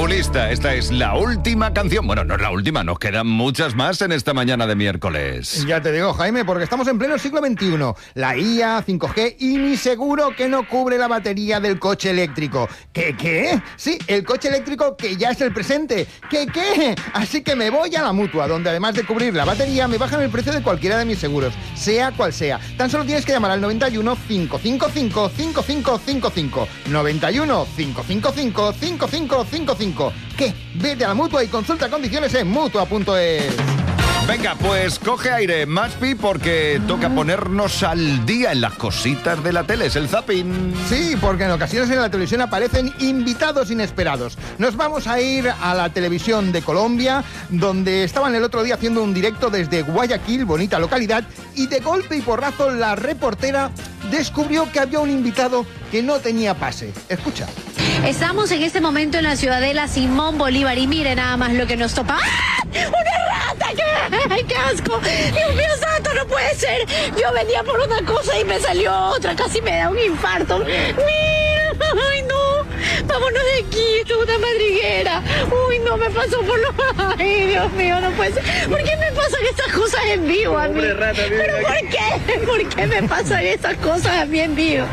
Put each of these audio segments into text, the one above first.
Nebulista, esta es la última canción. Bueno, no es la última, nos quedan muchas más en esta mañana de miércoles. Ya te digo, Jaime, porque estamos en pleno siglo XXI. La IA, 5G y mi seguro que no cubre la batería del coche eléctrico. ¿Qué? Sí, el coche eléctrico que ya es el presente. ¿Qué? Así que me voy a la Mutua, donde además de cubrir la batería, me bajan el precio de cualquiera de mis seguros, sea cual sea. Tan solo tienes que llamar al 91 555 5555. 91 555 5555. ¿Qué? Vete a la Mutua y consulta condiciones en Mutua.es. Venga, pues coge aire, Maspi, porque toca ponernos al día en las cositas de la tele, es el zapping. Sí, porque en ocasiones en la televisión aparecen invitados inesperados. Nos vamos a ir a la televisión de Colombia, donde estaban el otro día haciendo un directo desde Guayaquil, bonita localidad, y de golpe y porrazo la reportera descubrió que había un invitado que no tenía pase. Escucha. Estamos en este momento en la ciudadela Simón Bolívar y mire nada más lo que nos topa. ¡Ah! ¡Una rata! ¡Ay, qué asco! ¡Dios mío santo, no puede ser! Yo venía por una cosa y me salió otra, casi me da un infarto. ¡Mira! ¡Ay, no! Vámonos de aquí, esto es una madriguera. ¡Uy, no, me pasó por los... ¡Ay, Dios mío, no puede ser! ¿Por qué me pasan estas cosas en vivo a mí? ¿Pero por qué? ¿Por qué me pasan estas cosas a mí en vivo?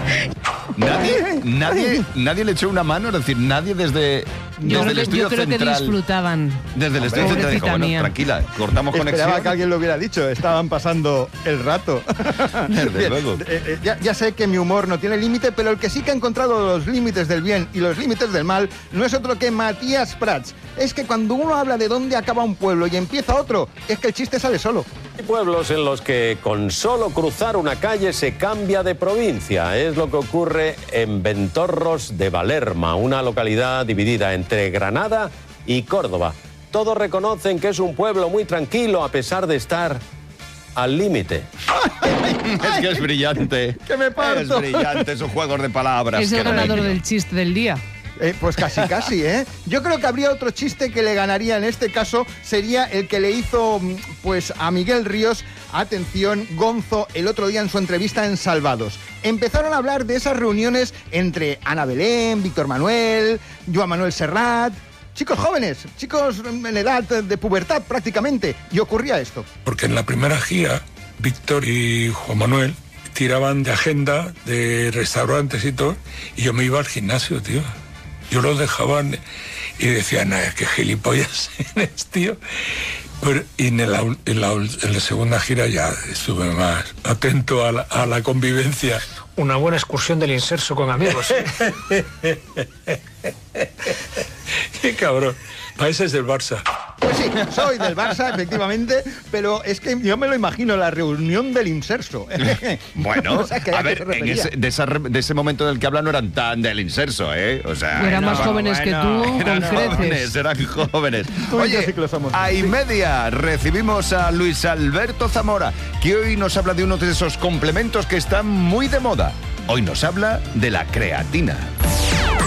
Nadie le echó una mano, es decir, nadie desde el estudio yo creo central. Que disfrutaban. Desde el estudio central dijo, bueno, tranquila, cortamos conexión. Esperaba que alguien lo hubiera dicho, estaban pasando el rato. Desde luego. Ya sé que mi humor no tiene límite, pero el que sí que ha encontrado los límites del bien y los límites del mal no es otro que Matías Prats. Es que cuando uno habla de dónde acaba un pueblo y empieza otro, es que el chiste sale solo. Hay pueblos en los que con solo cruzar una calle se cambia de provincia. Es lo que ocurre en Ventorros de Valerma, una localidad dividida entre Granada y Córdoba. Todos reconocen que es un pueblo muy tranquilo a pesar de estar al límite. Es que es brillante. ¡Que me parto! Es brillante, esos juegos de palabras. Es el ganador del chiste del día. Pues casi, ¿eh? Yo creo que habría otro chiste que le ganaría en este caso, sería el que le hizo, pues, a Miguel Ríos, atención, Gonzo, el otro día en su entrevista en Salvados. Empezaron a hablar de esas reuniones entre Ana Belén, Víctor Manuel, Joan Manuel Serrat, chicos jóvenes, chicos en edad de pubertad prácticamente, y ocurría esto. Porque en la primera gira, Víctor y Juan Manuel tiraban de agenda, de restaurantes y todo, y yo me iba al gimnasio, tío. Yo los dejaban y decían, qué gilipollas eres, tío. Pero, y en la segunda gira ya estuve más atento a la convivencia. Una buena excursión del Inserso con amigos. Qué cabrón. Países del Barça. Pues sí, soy del Barça, efectivamente, pero es que yo me lo imagino, la reunión del Inserso. Bueno, O sea, a ver, de ese momento del que hablan no eran tan del Inserso, ¿eh? O sea, eran más jóvenes que tú, con creces. Eran jóvenes. Oye, Oye, a y media recibimos a Luis Alberto Zamora, que hoy nos habla de uno de esos complementos que están muy de moda. Hoy nos habla de la creatina.